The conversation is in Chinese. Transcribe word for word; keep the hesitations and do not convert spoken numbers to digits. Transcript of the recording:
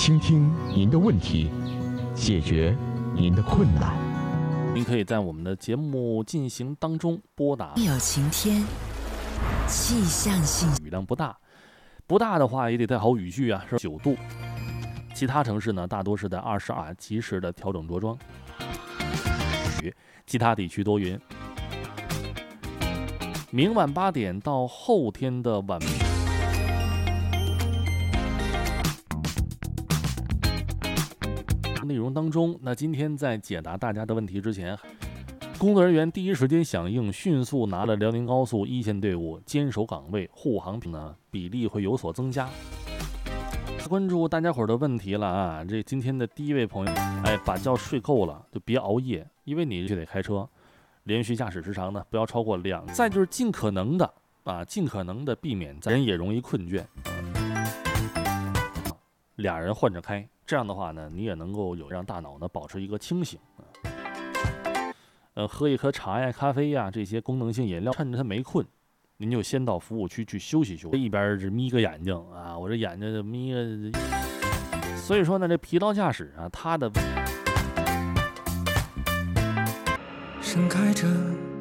倾听您的问题，解决您的困难。 您可以在我们的节目进行当中拨打。 有晴天，气象信息雨量不大，不大的话也得带好雨具啊，是九度。其他城市呢，大多是在二十二，及时的调整着装。雨，其他地区多云。明晚八点到后天的晚。内容当中，那今天在解答大家的问题之前，工作人员第一时间响应，迅速拿了辽宁高速一线队伍坚守岗位，护航呢比例会有所增加。关注大家伙的问题了啊！这今天的第一位朋友，哎，把觉睡够了就别熬夜，因为你就得开车，连续驾驶时长呢不要超过两。再就是尽可能的啊，尽可能的避免人也容易困倦，俩人换着开。这样的话呢，你也能够有让大脑呢保持一个清醒。呃，喝一颗茶呀、咖啡呀这些功能性饮料，趁着他没困，您就先到服务区去休息休息。一边是眯个眼睛啊，我这眼睛眯个，所以说呢，这疲劳驾驶啊，它的盛开着